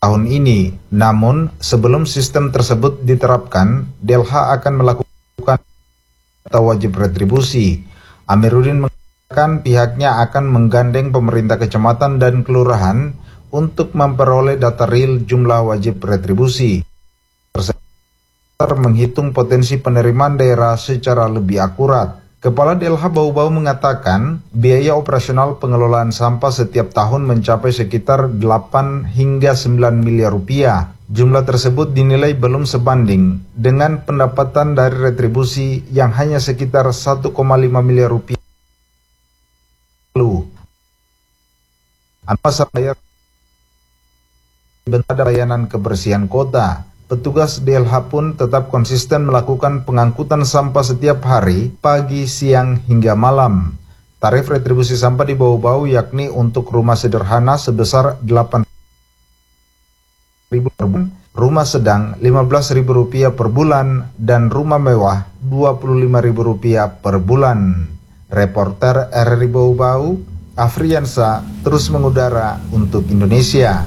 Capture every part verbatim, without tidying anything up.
tahun ini. Namun, sebelum sistem tersebut diterapkan, D L H akan melakukan data wajib retribusi. Amiruddin mengatakan pihaknya akan menggandeng pemerintah kecamatan dan kelurahan untuk memperoleh data real jumlah wajib retribusi. Menghitung potensi penerimaan daerah secara lebih akurat. Kepala D L H Bau-Bau mengatakan biaya operasional pengelolaan sampah setiap tahun mencapai sekitar delapan hingga sembilan miliar rupiah. Jumlah tersebut dinilai belum sebanding dengan pendapatan dari retribusi yang hanya sekitar satu koma lima miliar rupiah. Lalu, masa bayar bentuk layanan kebersihan kota. Petugas D L H pun tetap konsisten melakukan pengangkutan sampah setiap hari, pagi, siang, hingga malam. Tarif retribusi sampah di Bau-Bau yakni untuk rumah sederhana sebesar delapan ribu per bulan, rumah sedang lima belas ribu rupiah per bulan, dan rumah mewah dua puluh lima ribu rupiah per bulan. Reporter R R I Bau-Bau, Afriansa, terus mengudara untuk Indonesia.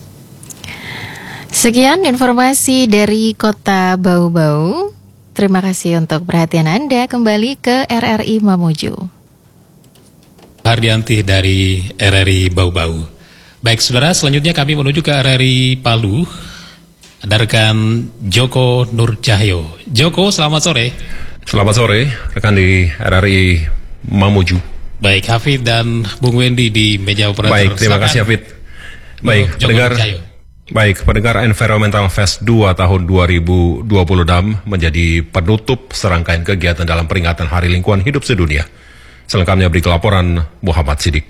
Sekian informasi dari Kota Bau-Bau. Terima kasih untuk perhatian Anda. Kembali ke R R I Mamuju. Hardianti dari R R I Bau-Bau. Baik saudara, selanjutnya kami menuju ke R R I Palu. Ada rekan Joko Nur Cahyo. Joko, selamat sore. Selamat sore, rekan di R R I Mamuju. Baik, Hafid dan Bung Wendy di meja operator. Baik, terima kasih Hafid. Baik, Joko pendengar. Nur Cahyo. Baik, pendengar Environmental Fest dua tahun dua ribu dua puluh enam menjadi penutup serangkaian kegiatan dalam peringatan Hari Lingkungan Hidup Sedunia. Selengkapnya berikut laporan Muhammad Sidik.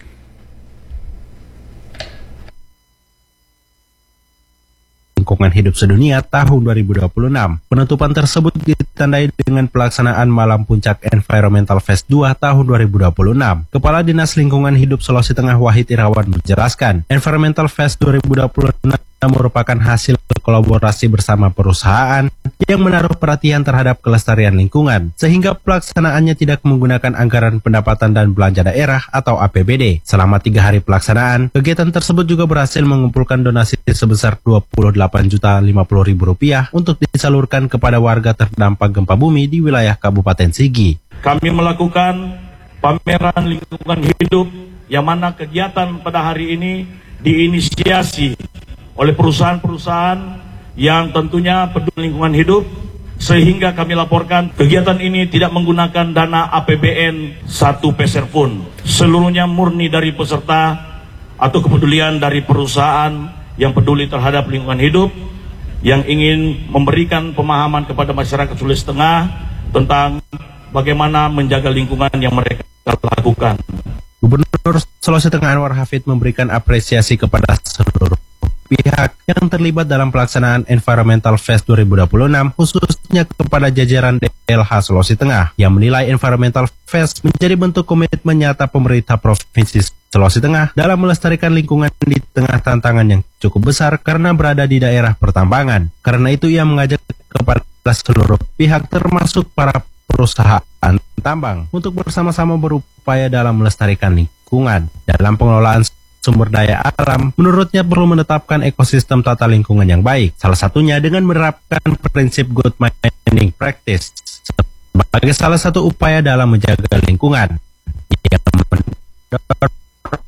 Lingkungan Hidup Sedunia tahun dua ribu dua puluh enam. Penutupan tersebut ditandai dengan pelaksanaan Malam Puncak Environmental Fest dua tahun dua ribu dua puluh enam. Kepala Dinas Lingkungan Hidup Sulawesi Tengah Wahid Irawan menjelaskan, Environmental Fest dua ribu dua puluh enam merupakan hasil kolaborasi bersama perusahaan yang menaruh perhatian terhadap kelestarian lingkungan, sehingga pelaksanaannya tidak menggunakan anggaran pendapatan dan belanja daerah atau A P B D. Selama tiga hari pelaksanaan, kegiatan tersebut juga berhasil mengumpulkan donasi sebesar dua puluh delapan juta lima puluh ribu rupiah untuk disalurkan kepada warga terdampak gempa bumi di wilayah Kabupaten Sigi. Kami melakukan pameran lingkungan hidup yang mana kegiatan pada hari ini diinisiasi oleh perusahaan-perusahaan yang tentunya peduli lingkungan hidup, sehingga kami laporkan kegiatan ini tidak menggunakan dana A P B N satu peser pun. Seluruhnya murni dari peserta atau kepedulian dari perusahaan yang peduli terhadap lingkungan hidup, yang ingin memberikan pemahaman kepada masyarakat Sulawesi Tengah tentang bagaimana menjaga lingkungan yang mereka lakukan. Gubernur Sulawesi Tengah Anwar Hafid memberikan apresiasi kepada seluruh pihak yang terlibat dalam pelaksanaan Environmental Fest dua ribu dua puluh enam, khususnya kepada jajaran D L H Sulawesi Tengah yang menilai Environmental Fest menjadi bentuk komitmen nyata pemerintah Provinsi Sulawesi Tengah dalam melestarikan lingkungan di tengah tantangan yang cukup besar karena berada di daerah pertambangan. Karena itu ia mengajak kepada seluruh pihak termasuk para perusahaan tambang untuk bersama-sama berupaya dalam melestarikan lingkungan. Dalam pengelolaan sumber daya alam, menurutnya perlu menetapkan ekosistem tata lingkungan yang baik. Salah satunya dengan menerapkan prinsip good mining practice sebagai salah satu upaya dalam menjaga lingkungan. Yang mendorong